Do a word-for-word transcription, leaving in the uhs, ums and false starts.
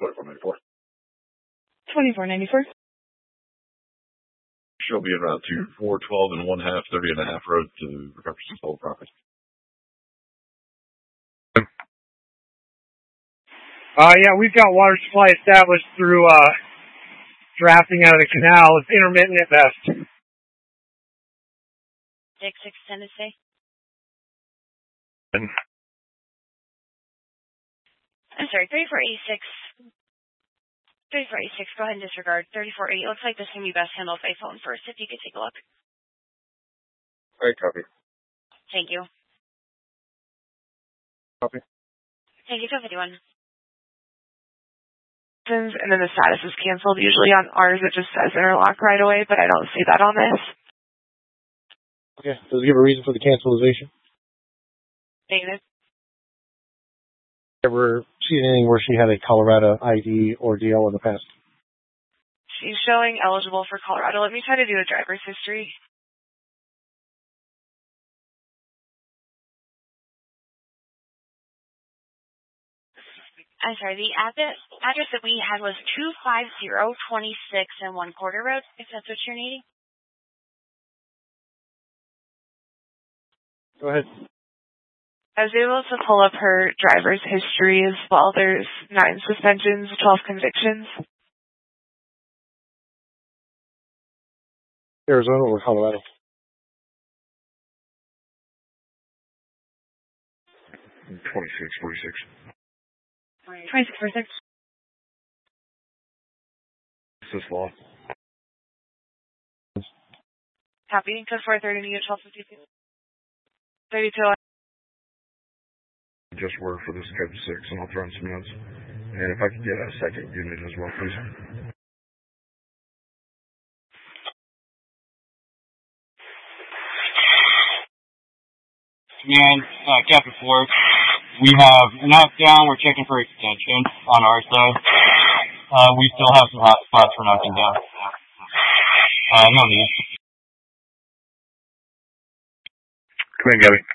twenty-four ninety-four. twenty-four ninety-four. She'll be en route to four twelve and one half, thirty and a half road to recover some stolen property. Uh, yeah, we've got water supply established through, uh, drafting out of the canal. It's intermittent at best. six six Tennessee. And I'm sorry, thirty-four eighty-six. thirty-four eighty-six, go ahead and disregard. thirty-four eighty, looks like this can be best handled by phone first, if you could take a look. all right, copy. Thank you. Copy. Thank you, two fifty-one. And then the status is canceled. Usually on ours it just says interlock right away, but I don't see that on this. Okay. Does it give a reason for the cancellation? David? Ever seen anything where she had a Colorado I D ordeal in the past? She's showing eligible for Colorado. Let me try to do a driver's history. I'm sorry, the address, address that we had was two five zero twenty-six and one quarter road, if that's what you're needing. Go ahead. I was able to pull up her driver's history as well. There's nine suspensions, twelve convictions. Arizona or Colorado? twenty-six forty-six. twenty-six forty-six. This is law. Copy. Code four thirty, unit twelve fifty-two. thirty-two. Just word for this code six, and I'll throw in some notes. And if I could get a second unit as well, please. Command, uh, Captain Ford, we have a knockdown. We're checking for extension on our side. Uh, we still have some hot spots for knocking down. Uh, no need. Come in, Gabby.